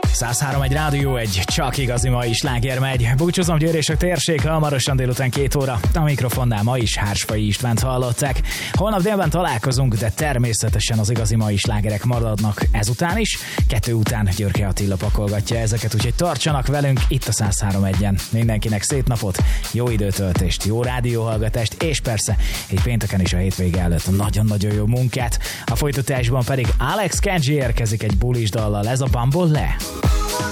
103.1 Rádió, egy csak igazi mai sláger megy. Búcsúzom, Győr és a térség, hamarosan délután 2 óra. A mikrofonnál ma is Hársfai Istvánt hallották. Holnap délben találkozunk, de természetesen az igazi mai slágerek maradnak ezután is. 2 után Györke Attila pakolgatja ezeket, úgyhogy tartsanak velünk itt a 103.1-en. Mindenkinek szép napot, jó időtöltést, jó rádióhallgatást, és persze egy pénteken is a hétvége előtt nagyon-nagyon jó munkát. A folytatásban pedig Alex Kenji érkezik egy bulis dallal, ez a Bumble Le.